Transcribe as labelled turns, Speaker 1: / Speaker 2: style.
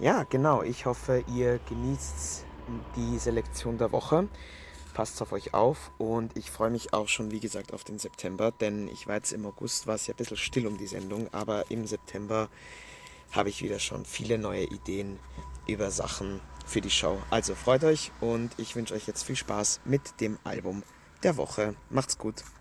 Speaker 1: Ja, genau. Ich hoffe, ihr genießt die Selektion der Woche. Passt auf euch auf und ich freue mich auch schon, wie gesagt, auf den September, denn ich war jetzt im August, war es ja ein bisschen still um die Sendung, aber im September habe ich wieder schon viele neue Ideen über Sachen für die Show. Also freut euch und ich wünsche euch jetzt viel Spaß mit dem Album der Woche. Macht's gut.